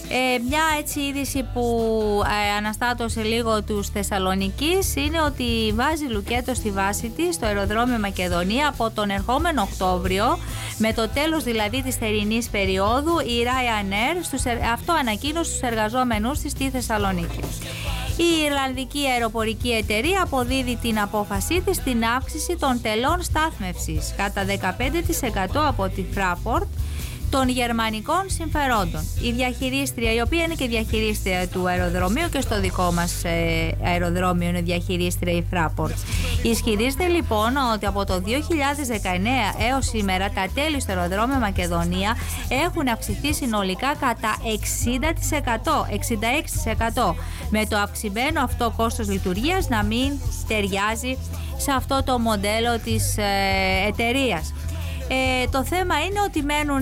Μια έτσι είδηση που αναστάτωσε λίγο τους Θεσσαλονικείς είναι ότι βάζει λουκέτο στη βάση της στο αεροδρόμιο Μακεδονία από τον ερχόμενο Οκτώβριο, με το τέλος δηλαδή της θερινής περίοδου. Η Ryanair αυτό ανακοίνωσε στους εργαζόμενους της στη Θεσσαλονίκη. Η Ιρλανδική αεροπορική εταιρεία αποδίδει την απόφασή της στην αύξηση των τελών στάθμευσης κατά 15% από τη Fraport των γερμανικών συμφερόντων. Η διαχειρίστρια, η οποία είναι και διαχειρίστρια του αεροδρομίου, και στο δικό μας αεροδρόμιο είναι διαχειρίστρια η Fraport, ισχυρίζεται λοιπόν ότι από το 2019 έως σήμερα τα τέλη στο αεροδρόμιο Μακεδονία έχουν αυξηθεί συνολικά κατά 66%, με το αυξημένο αυτό κόστος λειτουργίας να μην ταιριάζει σε αυτό το μοντέλο της εταιρείας. Το θέμα είναι ότι μένουν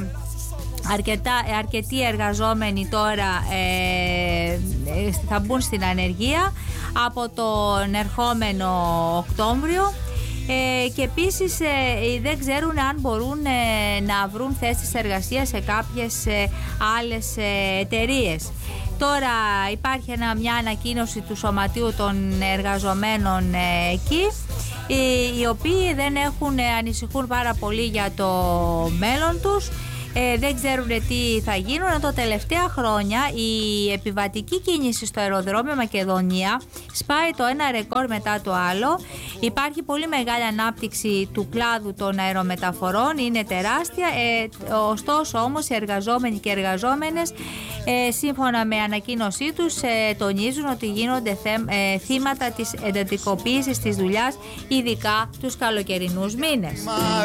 αρκετοί εργαζόμενοι τώρα, θα μπουν στην ανεργία από τον ερχόμενο Οκτώβριο, και επίσης δεν ξέρουν αν μπορούν να βρουν θέσεις εργασίας σε κάποιες άλλες εταιρείες. Τώρα υπάρχει μια ανακοίνωση του Σωματείου των Εργαζομένων εκεί, οι οποίοι ανησυχούν πάρα πολύ για το μέλλον τους. Δεν ξέρουν τι θα γίνουν, ενώ τα τελευταία χρόνια η επιβατική κίνηση στο αεροδρόμιο Μακεδονία σπάει το ένα ρεκόρ μετά το άλλο. Υπάρχει πολύ μεγάλη ανάπτυξη του κλάδου των αερομεταφορών, είναι τεράστια, ωστόσο όμως οι εργαζόμενοι και εργαζόμενες, σύμφωνα με ανακοίνωσή τους, τονίζουν ότι γίνονται θύματα της εντατικοποίησης της δουλειάς, ειδικά τους καλοκαιρινούς μήνες.